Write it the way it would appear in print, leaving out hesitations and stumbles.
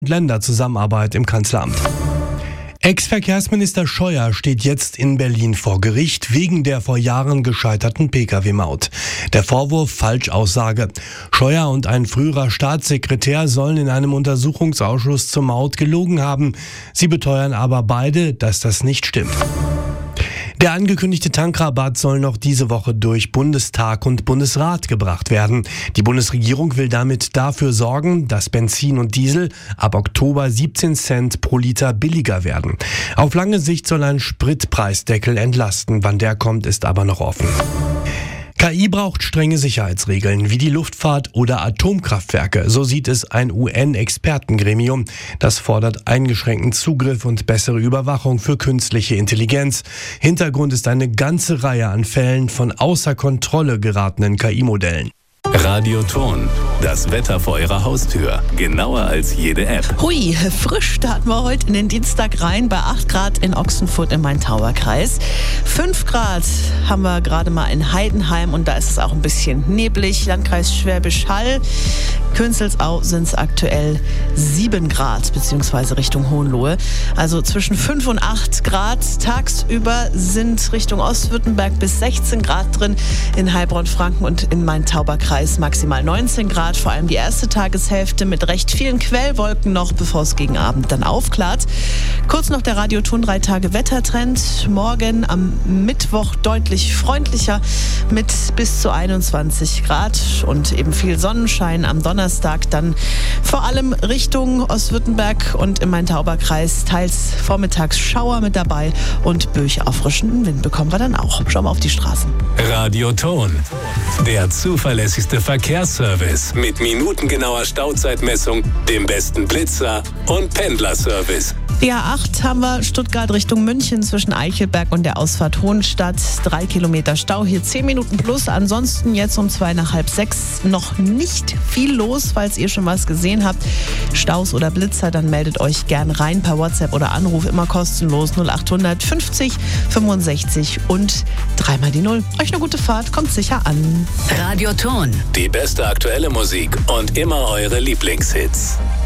Länderzusammenarbeit im Kanzleramt. Ex-Verkehrsminister Scheuer steht jetzt in Berlin vor Gericht wegen der vor Jahren gescheiterten Pkw-Maut. Der Vorwurf Falschaussage. Scheuer und ein früherer Staatssekretär sollen in einem Untersuchungsausschuss zur Maut gelogen haben. Sie beteuern aber beide, dass das nicht stimmt. Der angekündigte Tankrabatt soll noch diese Woche durch Bundestag und Bundesrat gebracht werden. Die Bundesregierung will damit dafür sorgen, dass Benzin und Diesel ab Oktober 17 Cent pro Liter billiger werden. Auf lange Sicht soll ein Spritpreisdeckel entlasten. Wann der kommt, ist aber noch offen. KI braucht strenge Sicherheitsregeln wie die Luftfahrt oder Atomkraftwerke. So sieht es ein UN-Expertengremium. Das fordert eingeschränkten Zugriff und bessere Überwachung für künstliche Intelligenz. Hintergrund ist eine ganze Reihe an Fällen von außer Kontrolle geratenen KI-Modellen. Radioton, das Wetter vor Ihrer Haustür. Genauer als jede App. Hui, frisch starten wir heute in den Dienstag rein bei 8 Grad in Ochsenfurt im Main-Tauber-Kreis. 5 Grad haben wir gerade mal in Heidenheim und da ist es auch ein bisschen neblig. Landkreis Schwäbisch Hall, Künzelsau sind es aktuell 7 Grad, beziehungsweise Richtung Hohenlohe. Also zwischen 5 und 8 Grad. Tagsüber sind Richtung Ostwürttemberg bis 16 Grad drin. In Heilbronn-Franken und in Main-Tauber-Kreis maximal 19 Grad. Vor allem die erste Tageshälfte mit recht vielen Quellwolken noch, bevor es gegen Abend dann aufklart. Kurz noch der Radioton 3 Tage Wettertrend. Morgen am Mittwoch deutlich freundlicher mit bis zu 21 Grad und eben viel Sonnenschein am Donnerstag. Dann vor allem Richtung Ostwürttemberg und im Main-Tauber-Kreis teils vormittags Schauer mit dabei und Böig auffrischenden Wind bekommen wir dann auch. Schauen wir auf die Straßen. Radioton, der zuverlässigste Verkehrsservice mit minutengenauer Stauzeitmessung, dem besten Blitzer und Pendlerservice. Die A8 haben wir Stuttgart Richtung München zwischen Eichelberg und der Ausfahrt Hohenstadt. 3 Kilometer Stau, hier 10 Minuten plus. Ansonsten jetzt um 5:45 noch nicht viel los, falls ihr schon was gesehen habt. Staus oder Blitzer, dann meldet euch gern rein per WhatsApp oder Anruf, immer kostenlos 0800 50 65 und 3 mal die 0. Euch eine gute Fahrt, kommt sicher an. Radioton. Die beste aktuelle Musik und immer eure Lieblingshits.